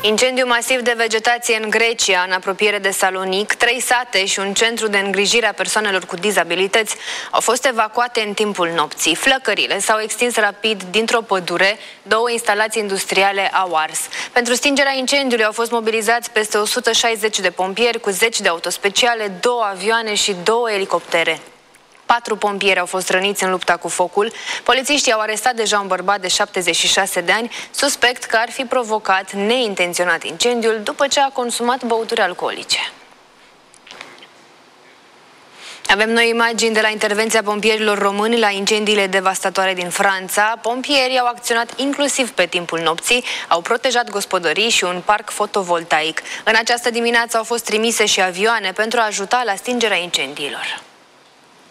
Incendiu masiv de vegetație în Grecia, în apropiere de Salonic. 3 sate și un centru de îngrijire a persoanelor cu dizabilități au fost evacuate în timpul nopții. Flăcările s-au extins rapid dintr-o pădure, 2 instalații industriale au ars. Pentru stingerea incendiului au fost mobilizați peste 160 de pompieri cu 10 de autospeciale, 2 avioane și 2 elicoptere. 4 pompieri au fost răniți în lupta cu focul. Polițiștii au arestat deja un bărbat de 76 de ani, suspect că ar fi provocat neintenționat incendiul după ce a consumat băuturi alcoolice. Avem noi imagini de la intervenția pompierilor români la incendiile devastatoare din Franța. Pompierii au acționat inclusiv pe timpul nopții, au protejat gospodării și un parc fotovoltaic. În această dimineață au fost trimise și avioane pentru a ajuta la stingerea incendiilor.